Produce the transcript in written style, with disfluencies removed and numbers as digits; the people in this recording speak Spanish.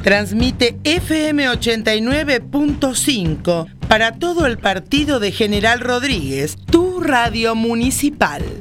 Transmite FM 89.5 para todo el partido de General Rodríguez, tu radio municipal.